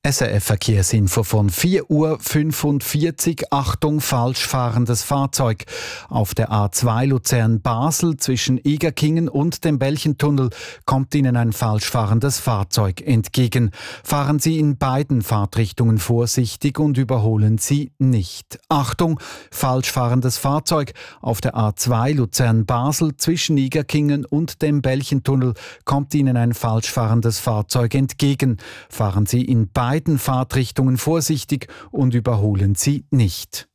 SRF Verkehrsinfo von 4:45 Uhr. Achtung, falsch fahrendes Fahrzeug. Auf der A2 Luzern-Basel zwischen Egerkingen und dem Belchentunnel kommt Ihnen ein falsch fahrendes Fahrzeug entgegen. Fahren Sie in beiden Fahrtrichtungen vorsichtig und überholen Sie nicht. Achtung, falsch fahrendes Fahrzeug. Auf der A2 Luzern-Basel zwischen Egerkingen und dem Belchentunnel kommt Ihnen ein falsch fahrendes Fahrzeug entgegen. Fahren Sie in beiden Fahrtrichtungen vorsichtig und überholen Sie nicht.